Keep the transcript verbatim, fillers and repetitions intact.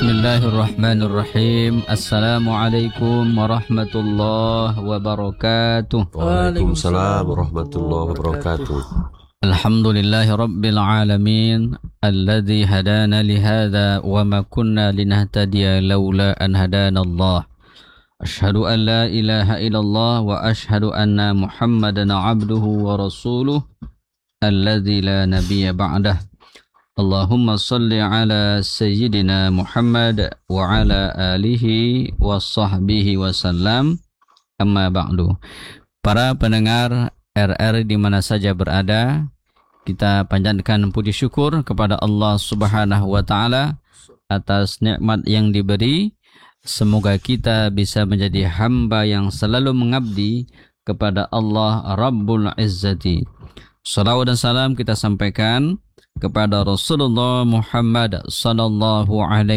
Bismillahirrahmanirrahim. Assalamualaikum warahmatullahi wabarakatuh. Waalaikumsalam warahmatullahi wabarakatuh. Alhamdulillahi rabbil alamin alladzi hadana lihadza wa ma kunna linahtadiya laula an hadana Allah. Asyhadu an la ilaha illallah wa asyhadu anna Muhammadan abduhu wa rasuluh alladzi la nabiyya ba'dah. Allahumma salli ala sayyidina Muhammad wa ala alihi wa sahbihi wa sallam. Amma ba'du. Para pendengar R R di mana saja berada, kita panjatkan puji syukur kepada Allah Subhanahu wa taala atas nikmat yang diberi. Semoga kita bisa menjadi hamba yang selalu mengabdi kepada Allah Rabbul Izzati. Salawat dan salam kita sampaikan kepada Rasulullah Muhammad sallallahu alaihi